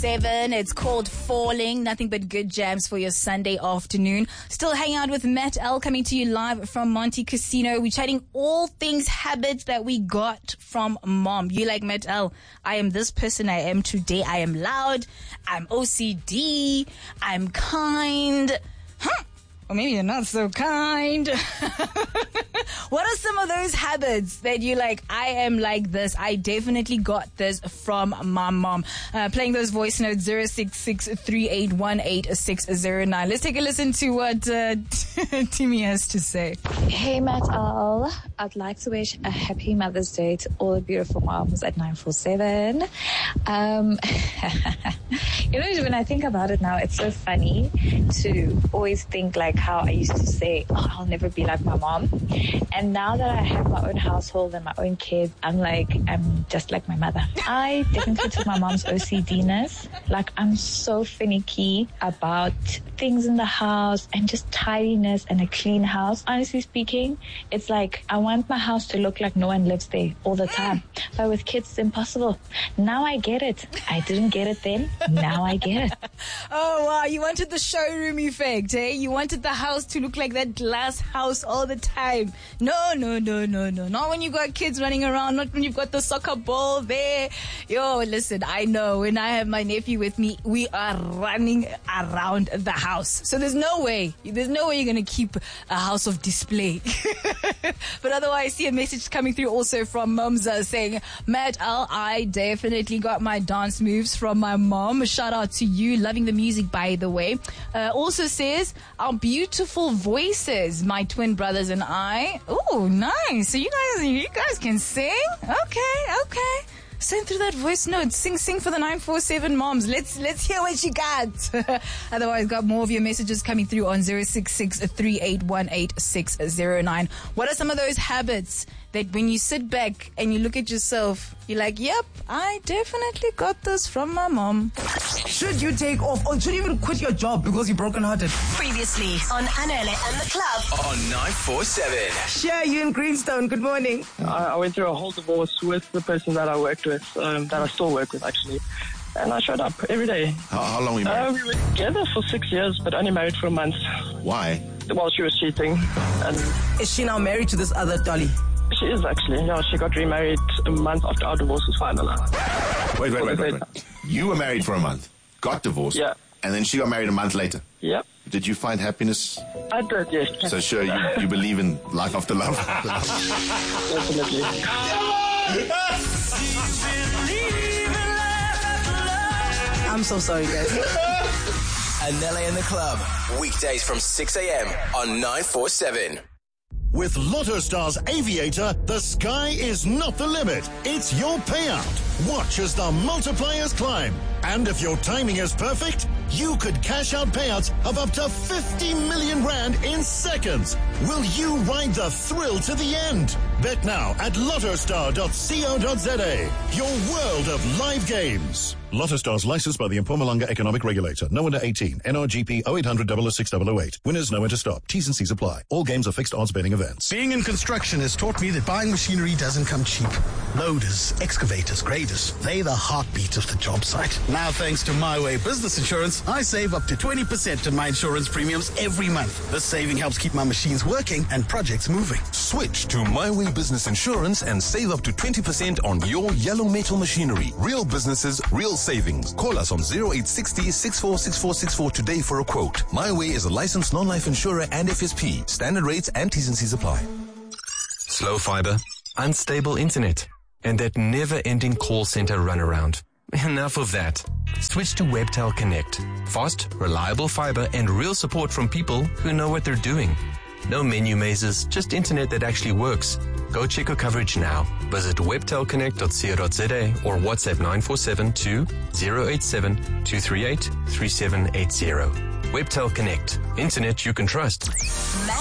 947. It's called Falling. Nothing but good jams for your Sunday afternoon. Still hanging out with Matt L, coming to you live from Monte Casino. We're chatting all things habits that we got from mom. You like Matt L? I am this person I am today. I am loud. I'm OCD. I'm kind. Or maybe you're not so kind. What are some of those habits that you like? I am like this. I definitely got this from my mom. Playing those voice notes, 066-3818-609. Let's take a listen to what Timmy has to say. Hey, Matt L. I'd like to wish a happy Mother's Day to all the beautiful moms at 947. When I think about it now, it's so funny to always think like how I used to say, I'll never be like my mom. And now that I have my own household and my own kids, I'm just like my mother. I definitely took my mom's OCD-ness. Like, I'm so finicky about things in the house and just tidiness and a clean house. Honestly speaking, it's like I want my house to look like no one lives there all the time. But with kids, it's impossible. Now I get it. I didn't get it then. Now I get it. Oh, wow. You wanted the showroom effect, eh? You wanted the house to look like that glass house all the time. No. Not when you got kids running around. Not when you've got the soccer ball there. Yo, listen, I know when I have my nephew with me, we are running around the house. So there's no way you're going to keep a house of display. But otherwise, I see a message coming through also from Mumza saying, Matt L, I definitely got my dance moves from my mom. Shout out to you. Loving the music, by the way. Also says, our beautiful voices, my twin brothers and I. Oh, nice. So you guys can sing? Okay. Send through that voice note. Sing for the 947 moms. Let's hear what you got. Otherwise, got more of your messages coming through on 066-3818-609. What are some of those habits that when you sit back and you look at yourself, you're like, yep, I definitely got this from my mom. Should you take off or should you even quit your job because you're brokenhearted? Previously on Anele and the Club on 947. Share you in Greenstone. Good morning. I went through a whole divorce with the person that I worked with, that I still work with actually. And I showed up every day. How long were you married? We were together for 6 years, but only married for a month. Why? Well, she was cheating. And is she now married to this other Dolly? She is actually. Yeah, she got remarried a month after our divorce was finalized. Wait. You were married for a month, got divorced, yeah, and then she got married a month later. Yep. Did you find happiness? I did, yes. So sure, you believe in life after love? Definitely. I'm so sorry, guys. Anele and the Club, weekdays from 6 a.m. on 947. With LottoStar's Aviator, the sky is not the limit. It's your payout. Watch as the multipliers climb. And if your timing is perfect, you could cash out payouts of up to 50 million rand in seconds. Will you ride the thrill to the end? Bet now at lottostar.co.za. Your world of live games. LottoStar's licensed by the Mpumalanga Economic Regulator. No under 18. NRGP 0800 06008. Winners know when to stop. T's and C's apply. All games are fixed odds betting events. Being in construction has taught me that buying machinery doesn't come cheap. Loaders, excavators, graders, they're the heartbeat of the job site. Now, thanks to MyWay Business Insurance, I save up to 20% on my insurance premiums every month. This saving helps keep my machines working and projects moving. Switch to MyWay Business Insurance and save up to 20% on your yellow metal machinery. Real businesses, real savings. Call us on 0860 646464 today for a quote. MyWay is a licensed non-life insurer and FSP. Standard rates and T's and C's apply. Slow fiber, unstable internet, and that never-ending call center runaround. Enough of that. Switch to Webtel Connect. Fast, reliable fiber and real support from people who know what they're doing. No menu mazes, just internet that actually works. Go check your coverage now. Visit webtelconnect.co.za or WhatsApp 947-2087-238-3780. Webtel Connect. Internet you can trust.